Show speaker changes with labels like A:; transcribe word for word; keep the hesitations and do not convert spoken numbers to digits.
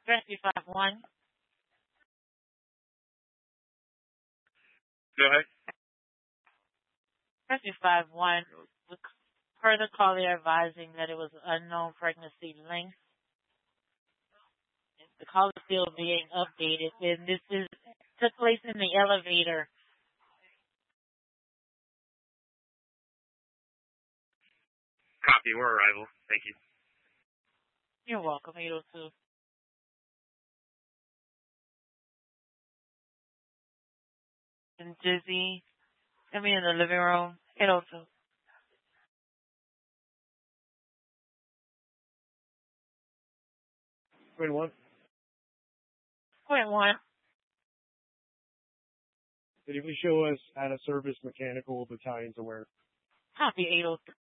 A: Rescue five one.
B: Go ahead.
A: Rescue five one. Per the caller advising that it was unknown pregnancy length. The call is still being updated, and this is took place in the elevator.
B: Copy. We're arrival. Thank you.
A: You're welcome, eight oh two. And Dizzy, I mean in the living room, eight oh two.
C: Point one.
A: Point one.
C: Did you show us how to service mechanical battalions aware?
A: Copy eight oh three.